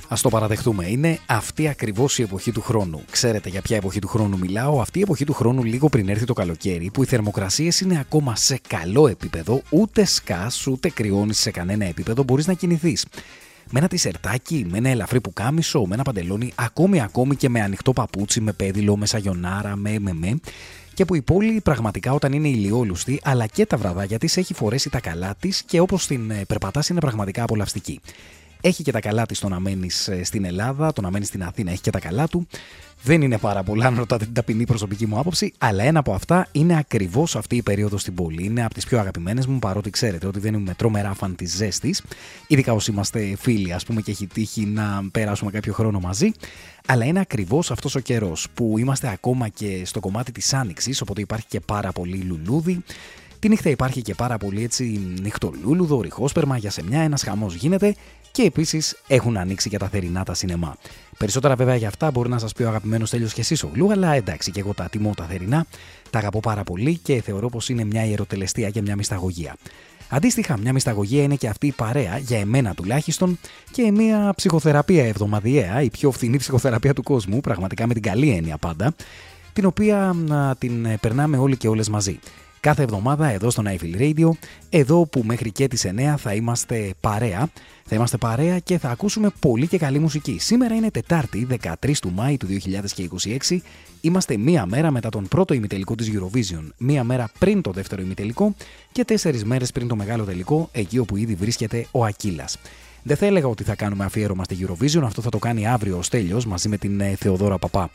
Ας το παραδεχτούμε, είναι αυτή ακριβώς η εποχή του χρόνου. Ξέρετε για ποια εποχή του χρόνου μιλάω? Αυτή η εποχή του χρόνου λίγο πριν έρθει το καλοκαίρι, που οι θερμοκρασίες είναι ακόμα σε καλό επίπεδο, ούτε σκάς ούτε κρυώνεις σε κανένα επίπεδο, μπορείς να κινηθείς. Με ένα τισερτάκι, με ένα ελαφρύ πουκάμισο, με ένα παντελόνι, ακόμη και με ανοιχτό παπούτσι, με πέδιλο, με σαγιονάρα, με. Και που η πόλη πραγματικά όταν είναι ηλιόλουστη, αλλά και τα βραδάκια της, έχει φορέσει τα καλά της και όπως την περπατάς είναι πραγματικά απολαυστική. Έχει και τα καλά της το να μένεις στην Ελλάδα, το να μένεις στην Αθήνα, έχει και τα καλά του. Δεν είναι πάρα πολλά, αν ρωτάτε την ταπεινή προσωπική μου άποψη, αλλά ένα από αυτά είναι ακριβώς αυτή η περίοδος στην πόλη. Είναι από τις πιο αγαπημένες μου, παρότι ξέρετε ότι δεν είμαι τρομερά φαν της ζέστης, ειδικά όσοι είμαστε φίλοι, ας πούμε, και έχει τύχει να περάσουμε κάποιο χρόνο μαζί. Αλλά είναι ακριβώς αυτός ο καιρός που είμαστε ακόμα και στο κομμάτι της άνοιξης, οπότε υπάρχει και πάρα πολύ λουλούδι. Τη νύχτα υπάρχει και πάρα πολύ έτσι νυχτολούλουδο, ριχόσπερμα, για σεμιά, ένας χαμός γίνεται και επίσης έχουν ανοίξει και τα θερινά τα σινεμά. Περισσότερα βέβαια για αυτά μπορεί να σας πει ο αγαπημένος Στέλιος και εσείς Ογλού, αλλά εντάξει, και εγώ τα τιμώ τα θερινά, τα αγαπώ πάρα πολύ και θεωρώ πως είναι μια ιεροτελεστία και μια μυσταγωγία. Αντίστοιχα, μια μυσταγωγία είναι και αυτή η παρέα, για εμένα τουλάχιστον, και μια ψυχοθεραπεία εβδομαδιαία, η πιο φθηνή ψυχοθεραπεία του κόσμου, πραγματικά με την καλή έννοια πάντα, την οποία την περνάμε όλοι και όλες μαζί. Κάθε εβδομάδα εδώ στο Eiffel Radio, εδώ που μέχρι και τις 9 θα είμαστε παρέα. Θα είμαστε παρέα και θα ακούσουμε πολύ και καλή μουσική. Σήμερα είναι Τετάρτη, 13 του Μάη του 2026. Είμαστε μία μέρα μετά τον πρώτο ημιτελικό της Eurovision, μία μέρα πριν το δεύτερο ημιτελικό και 4 μέρες πριν το μεγάλο τελικό, εκεί όπου ήδη βρίσκεται ο Ακύλας. Δεν θα έλεγα ότι θα κάνουμε αφιέρωμα στη Eurovision, αυτό θα το κάνει αύριο ο Στέλιος μαζί με την Θεοδόρα Παπά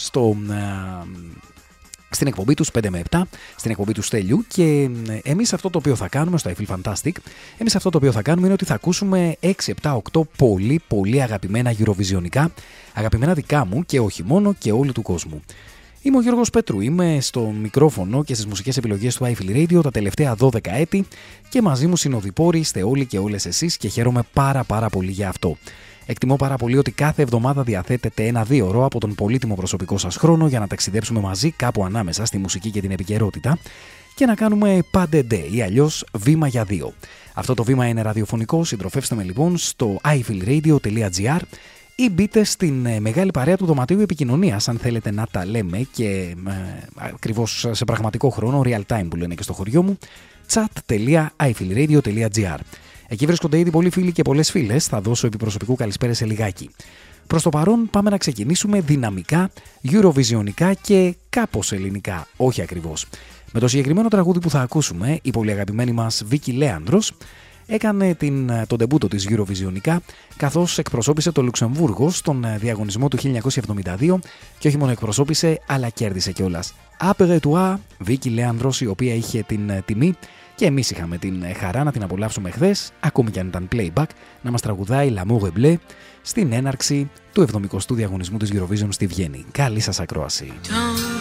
στην εκπομπή τους 5 με 7, στην εκπομπή του Στέλιου, και εμείς αυτό το οποίο θα κάνουμε στο I Feel Fantastic, εμείς αυτό το οποίο θα κάνουμε είναι ότι θα ακούσουμε 6, 7, 8 πολύ πολύ αγαπημένα Eurovisioniικά, αγαπημένα δικά μου και όχι μόνο και όλου του κόσμου. Είμαι ο Γιώργος Πέτρου, είμαι στο μικρόφωνο και στις μουσικές επιλογές του I Feel Radio τα τελευταία 12 έτη και μαζί μου συνοδοιπόροι είστε όλοι και όλες εσείς και χαίρομαι πάρα πολύ για αυτό. Εκτιμώ πάρα πολύ ότι κάθε εβδομάδα διαθέτετε 1-2 ώρο από τον πολύτιμο προσωπικό σας χρόνο για να ταξιδέψουμε μαζί κάπου ανάμεσα στη μουσική και την επικαιρότητα και να κάνουμε πάντε ή αλλιώς βήμα για δύο. Αυτό το βήμα είναι ραδιοφωνικό, συντροφεύστε με λοιπόν στο ifilradio.gr ή μπείτε στην μεγάλη παρέα του δωματίου επικοινωνίας αν θέλετε να τα λέμε και ακριβώς σε πραγματικό χρόνο, real time που λένε και στο χωριό μου, chat.ifilradio.gr. Εκεί βρίσκονται ήδη πολλοί φίλοι και πολλές φίλες, θα δώσω επιπροσωπικού καλησπέρα σε λιγάκι. Προς το παρόν πάμε να ξεκινήσουμε δυναμικά, Eurovisioniικά και κάπως ελληνικά, όχι ακριβώς. Με το συγκεκριμένο τραγούδι που θα ακούσουμε, η πολύ αγαπημένη μας Βίκη Λέανδρος έκανε τον ντεμπούτο της Eurovisioniικά, καθώς εκπροσώπησε το Λουξεμβούργο στον διαγωνισμό του 1972 και όχι μόνο εκπροσώπησε, αλλά κέρδισε κιόλας. Άπερε τουά, Βίκη Λέανδρος, η οποία είχε την τιμή και εμείς είχαμε την χαρά να την απολαύσουμε χθες, ακόμη κι αν ήταν playback, να μας τραγουδάει L'amour est bleu στην έναρξη του 70ου διαγωνισμού της Eurovision στη Βιέννη. Καλή σας ακρόαση.